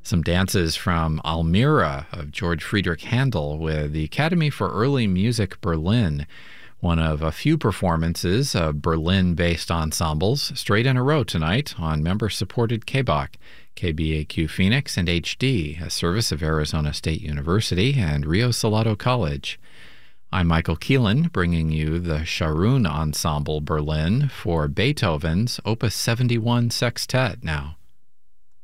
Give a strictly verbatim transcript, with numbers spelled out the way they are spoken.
Some dances from Almira of George Friedrich Handel with the Academy for Early Music Berlin, one of a few performances of Berlin-based ensembles straight in a row tonight on member-supported K B A Q, K B A Q Phoenix, and H D, a service of Arizona State University and Rio Salado College. I'm Michael Keelan, bringing you the Sharon Ensemble Berlin for Beethoven's Opus seventy-one Sextet now.